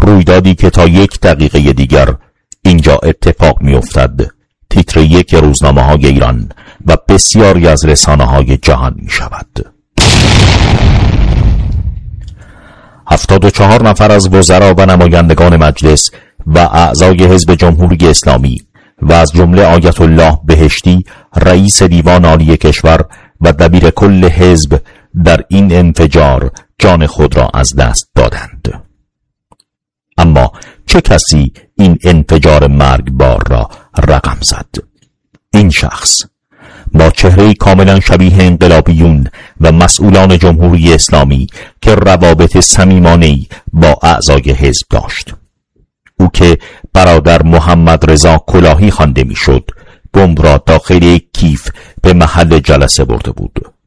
رویدادی که تا 1 دقیقه دیگر اینجا اتفاق می افتد تیتر 1 روزنامه های ایران و بسیاری از رسانه های جهان می شود. 74 نفر از وزرا و نمایندگان مجلس و اعضای حزب جمهوری اسلامی و از جمله آیت الله بهشتی رئیس دیوان عالی کشور و دبیر کل حزب در این انفجار جان خود را از دست دادند. اما چه کسی این انفجار مرگبار را رقم زد؟ این شخص با چهره‌ای کاملا شبیه انقلابیون و مسئولان جمهوری اسلامی که روابط صمیمانه‌ای با اعضای حزب داشت. او که برادر محمد رضا کلاهی خوانده میشد، بمب را داخل یک کیف به محل جلسه برده بود.